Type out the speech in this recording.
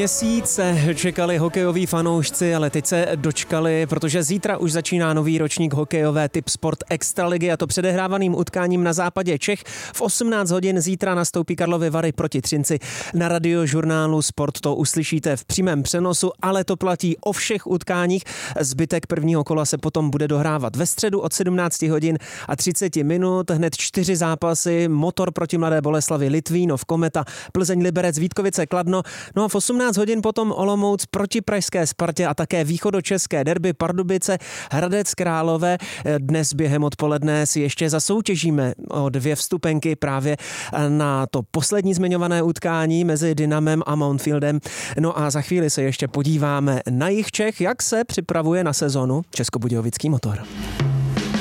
Měsíce čekali hokejoví fanoušci, ale teď se dočkali, protože zítra už začíná nový ročník hokejové Tip Sport Extraligy, a to předehrávaným utkáním na západě Čech. V 18 hodin zítra nastoupí Karlovy Vary proti Třinci. Na radiožurnálu Sport to uslyšíte v přímém přenosu, ale to platí o všech utkáních. Zbytek prvního kola se potom bude dohrávat ve středu od 17 hodin a 30 minut. Hned 4 zápasy: Motor proti Mladé Boleslavi, Litvínov, Kometa, Plzeň, Liberec, Vítkovice, Kladno. No a v 18 hodin potom Olomouc proti pražské Spartě a také východočeské derby Pardubice, Hradec Králové. Dnes během odpoledne si ještě zasoutěžíme o 2 vstupenky právě na to poslední zmiňované utkání mezi Dynamem a Mountfieldem. No a za chvíli se ještě podíváme na jih Čech, jak se připravuje na sezonu českobudějovický Motor.